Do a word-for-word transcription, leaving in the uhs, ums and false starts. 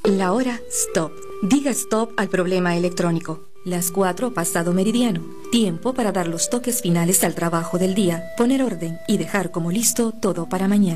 La hora stop. Diga stop al problema electrónico. Las cuatro pasado meridiano. Tiempo para dar los toques finales al trabajo del día, poner orden y dejar como listo todo para mañana.